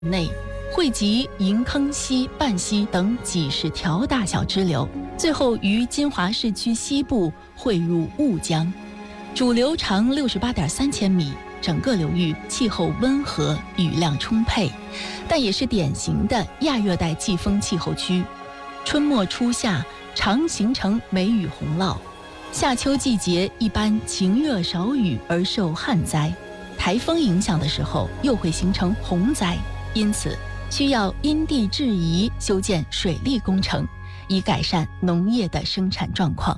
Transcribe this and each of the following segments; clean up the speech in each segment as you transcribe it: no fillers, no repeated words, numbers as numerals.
内，汇集银坑溪、半溪等几十条大小支流，最后于金华市区西部汇入婺江。主流长68.3千米，整个流域气候温和，雨量充沛，但也是典型的亚热带季风气候区。春末初夏常形成梅雨洪涝，夏秋季节一般晴热少雨而受旱灾，台风影响的时候又会形成洪灾，因此需要因地制宜修建水利工程，以改善农业的生产状况。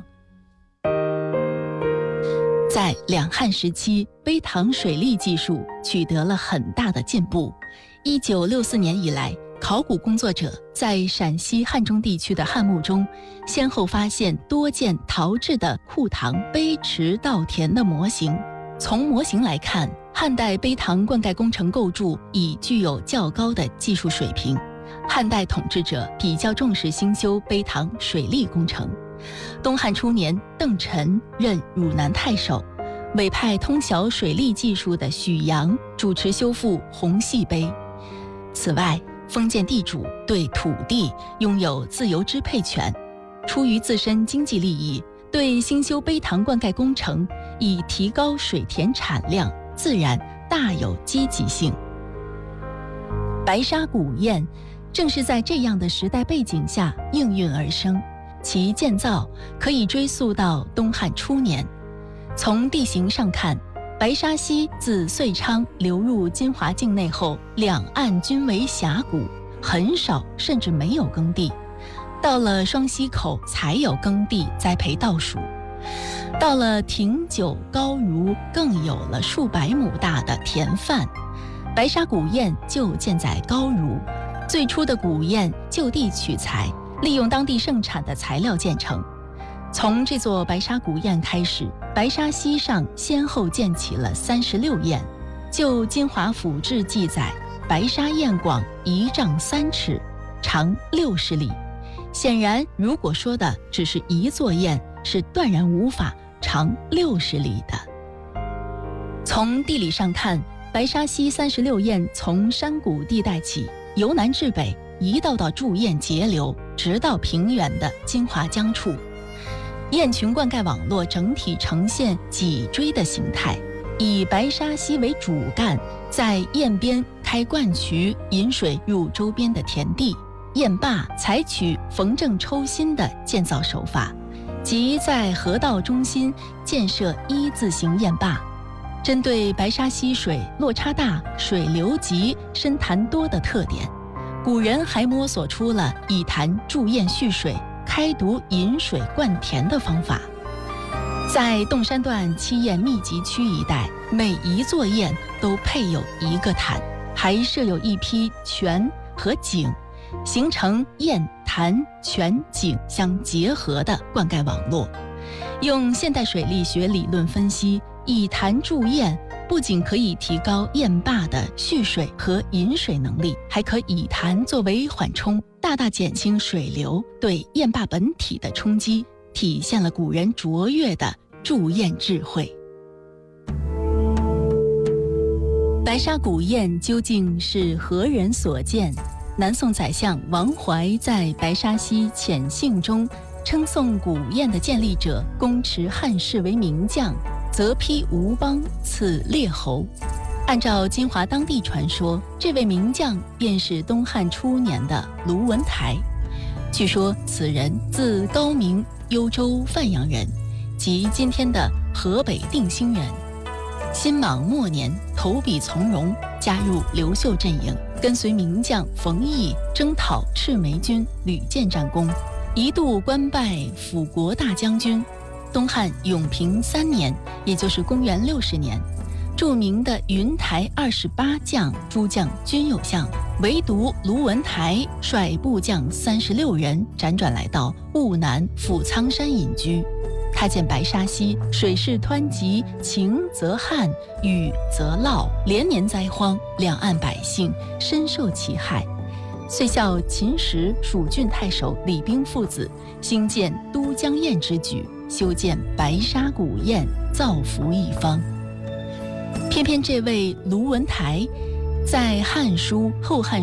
在两汉时期，陂塘水利技术取得了很大的进步。1964年以来，考古工作者在陕西汉中地区的汉墓中，先后发现多件陶制的库塘、陂池、稻田的模型。从模型来看，汉代陂塘灌溉工程构筑已具有较高的技术水平。汉代统治者比较重视兴修陂塘水利工程。东汉初年，邓晨任汝南太守，委派通晓水利技术的许阳主持修复红细陂。此外，封建地主对土地拥有自由支配权，出于自身经济利益，对兴修陂塘灌溉工程以提高水田产量，自然大有积极性。白沙古堰正是在这样的时代背景下应运而生，其建造可以追溯到东汉初年。从地形上看，白沙溪自遂昌流入金华境内后，两岸均为峡谷，很少甚至没有耕地。到了双溪口才有耕地栽培稻黍。到了亭酒、高如，更有了数百亩大的田范。白沙古堰就建在高如，最初的古堰就地取材，利用当地盛产的材料建成。从这座白沙古堰开始，白沙溪上先后建起了36堰。就金华府志记载，白沙堰广1丈3尺，长60里。显然，如果说的只是一座堰，是断然无法长60里的。从地理上看，白沙溪36堰从山谷地带起，由南至北一道道筑堰截流，直到平原的金华江处。堰群灌溉网络整体呈现脊椎的形态，以白沙溪为主干，在堰边开灌渠，引水入周边的田地。堰坝采取缝正抽心的建造手法，即在河道中心建设一字形堰坝。针对白沙溪水落差大、水流急、深潭多的特点，古人还摸索出了以潭筑堰蓄水、开渎引水灌田的方法。在洞山段7堰密集区一带，每一座堰都配有一个潭，还设有一批泉和井，形成堰、潭、泉、井相结合的灌溉网络。用现代水利学理论分析，以潭筑堰不仅可以提高堰坝的蓄水和引水能力，还可以潭作为缓冲，大大减轻水流对堰坝本体的冲击，体现了古人卓越的筑堰智慧。白沙古堰究竟是何人所建？南宋宰相王怀在《白沙溪浅信》中称颂古堰的建立者公持汉室为名将，则披吴邦，赐列侯。按照金华当地传说，这位名将便是东汉初年的卢文台。据说此人字高明，幽州范阳人，即今天的河北定兴人。辛卯末年投笔从戎，加入刘秀阵营，跟随名将冯异征讨赤眉军，屡建战功，一度官拜辅国大将军。东汉永平3年，也就是公元60年，著名的云台28将诸将均有相，唯独卢文台率部将36人辗转来到婺南富苍山隐居。他见白沙溪水势湍急，晴则旱，雨则涝，连年灾荒，两岸百姓深受其害，遂效秦时蜀郡太守李冰父子兴建都江堰之举，修建白沙古堰，造福一方。偏偏这位卢文台在《汉书》《后汉》